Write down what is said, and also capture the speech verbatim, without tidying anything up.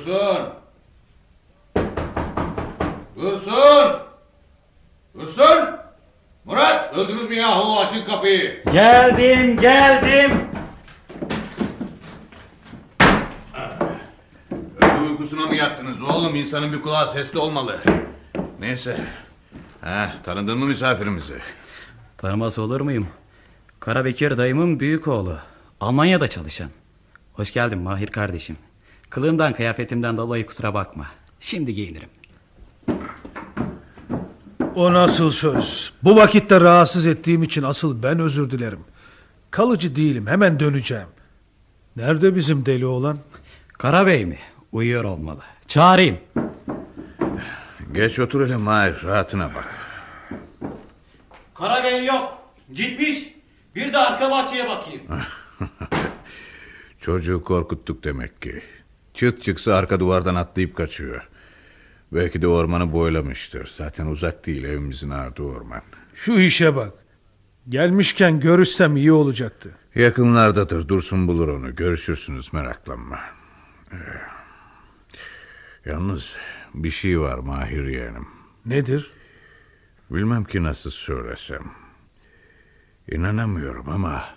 Dursun! Dursun! Dursun! Murat, öldünüz mü yahu? Açın kapıyı. Geldim, geldim. Öldü uykusuna mı yattınız oğlum? İnsanın bir kulağı sesli olmalı. Neyse. Heh, tanıdın mı misafirimizi? Tanımaz olur muyum? Karabekir dayımın büyük oğlu. Almanya'da çalışan. Hoş geldin Mahir kardeşim. Kılığımdan kıyafetimden dolayı kusura bakma. Şimdi giyinirim. O nasıl söz? Bu vakitte rahatsız ettiğim için asıl ben özür dilerim. Kalıcı değilim, hemen döneceğim. Nerede bizim deli oğlan? Karabey mi? Uyuyor olmalı. Çağırayım. Geç otur hele Mahir, rahatına bak. Karabey yok. Gitmiş. Bir de arka bahçeye bakayım. Çocuğu korkuttuk demek ki. Çıt çıksa arka duvardan atlayıp kaçıyor. Belki de ormanı boylamıştır. Zaten uzak değil evimizin ardı orman. Şu işe bak. Gelmişken görüşsem iyi olacaktı. Yakınlardadır, Dursun bulur onu. Görüşürsünüz, meraklanma. Ee, yalnız bir şey var Mahir yeğenim. Nedir? Bilmem ki nasıl söylesem. İnanamıyorum ama